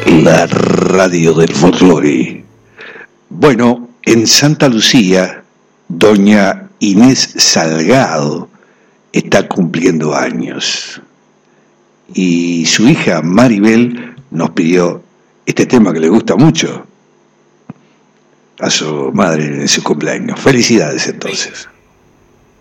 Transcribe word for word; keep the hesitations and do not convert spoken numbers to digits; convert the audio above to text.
La radio del folclore. Bueno, en Santa Lucía, doña Inés Salgado está cumpliendo años. Y su hija Maribel nos pidió este tema que le gusta mucho a su madre en su cumpleaños. Felicidades entonces.